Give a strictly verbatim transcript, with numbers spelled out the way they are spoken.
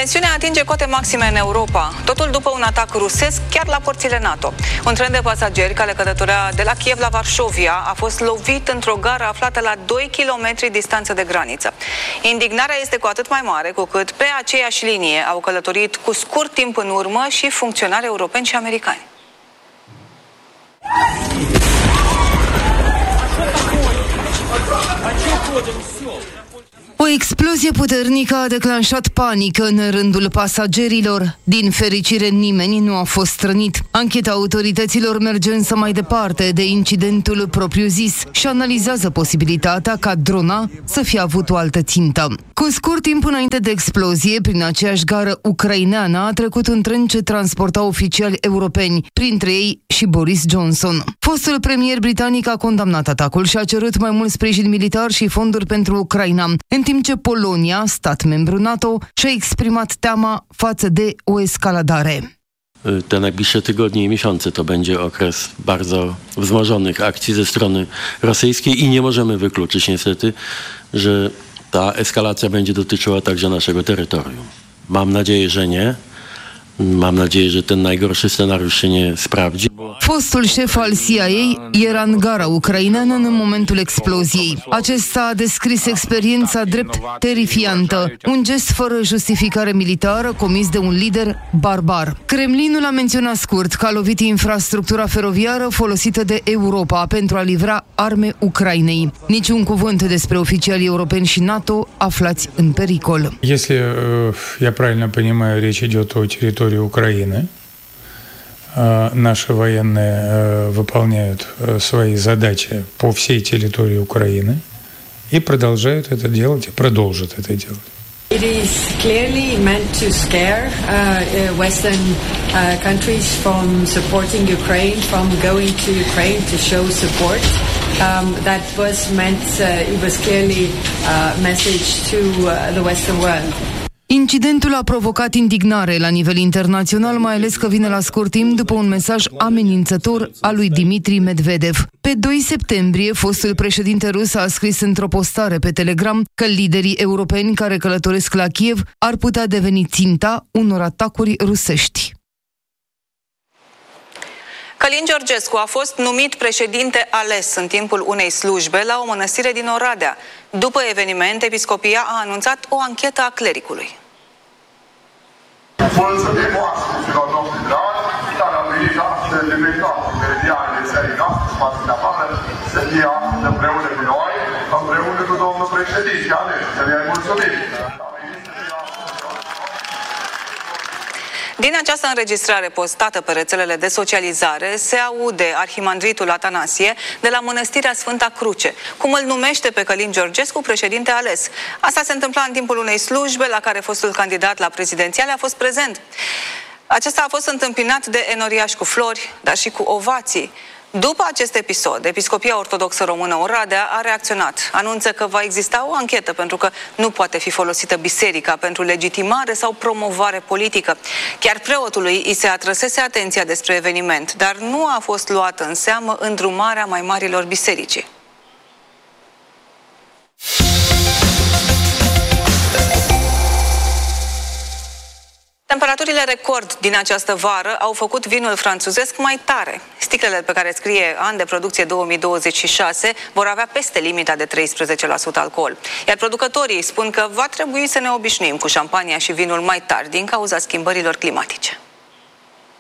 Tensiunea atinge cote maxime în Europa, totul după un atac rusesc chiar la porțile NATO. Un tren de pasageri care călătorea de la Kiev la Varșovia a fost lovit într-o gară aflată la doi kilometri distanță de graniță. Indignarea este cu atât mai mare cu cât pe aceeași linie au călătorit cu scurt timp în urmă și funcționari europeni și americani. O explozie puternică a declanșat panică în rândul pasagerilor. Din fericire, nimeni nu a fost rănit. Ancheta autorităților merge însă mai departe de incidentul propriu-zis și analizează posibilitatea ca drona să fie avut o altă țintă. Cu scurt timp înainte de explozie, prin aceeași gară ucraineană a trecut un tren ce transporta oficiali europeni, printre ei și Boris Johnson. Fostul premier britanic a condamnat atacul și a cerut mai mult sprijin militar și fonduri pentru Ucraina, în timp ce Polonia, stat membru NATO, și-a exprimat teama față de o escaladare. Te najbliższe tygodnie i miesiące to będzie okres bardzo wzmożonych akcji ze strony rosyjskiej i nie możemy wykluczyć niestety, że ta eskalacja będzie dotyczyła także naszego terytorium. Mam nadzieję, że nie. Mam nadzieję, że ten najgorszy scenariusz się nie sprawdzi. Fostul șef al C I A era în gara ucraineană în momentul exploziei. Acesta a descris experiența drept terifiantă, un gest fără justificare militară comis de un lider barbar. Kremlinul a menționat scurt că a lovit infrastructura feroviară folosită de Europa pentru a livra arme Ucrainei. Niciun cuvânt despre oficialii europeni și NATO aflați în pericol. Если я правильно понимаю, речь идет о территории Украины. Наши военные выполняют свои задачи по всей территории Украины и продолжают это делать, и продолжат это делать. It is clearly meant to scare uh, Western uh, countries from supporting Ukraine, from going to Ukraine to show support. Um, that was meant, uh, it was clearly a message to uh, the Western world. Incidentul a provocat indignare la nivel internațional, mai ales că vine la scurt timp după un mesaj amenințător al lui Dmitri Medvedev. Pe doi septembrie, fostul președinte rus a scris într-o postare pe Telegram că liderii europeni care călătoresc la Kiev ar putea deveni ținta unor atacuri rusești. Călin Georgescu a fost numit președinte ales în timpul unei slujbe la o mănăstire din Oradea. După eveniment, episcopia a anunțat o anchetă a clericului. Mulțumim oaspeților noștri dragi, care au venit astăzi de pe toate meridianele țării noastre, spațiul de afară, să fie astăzi împreună cu noi, împreună cu domnul președinte ales, să le mulțumim. Din această înregistrare postată pe rețelele de socializare se aude arhimandritul Atanasie de la Mănăstirea Sfânta Cruce, cum îl numește pe Călin Georgescu președinte ales. Asta se întâmpla în timpul unei slujbe la care fostul candidat la prezidențiale a fost prezent. Acesta a fost întâmpinat de enoriași cu flori, dar și cu ovații. După acest episod, Episcopia Ortodoxă Română Oradea a reacționat. Anunță că va exista o anchetă pentru că nu poate fi folosită biserica pentru legitimare sau promovare politică. Chiar preotului i se atrăsese atenția despre eveniment, dar nu a fost luată în seamă îndrumarea mai marilor bisericii. Temperaturile record din această vară au făcut vinul franțuzesc mai tare. Sticlele pe care scrie an de producție două mii douăzeci și șase vor avea peste limita de treisprezece la sută alcool. Iar producătorii spun că va trebui să ne obișnuim cu șampania și vinul mai tari din cauza schimbărilor climatice.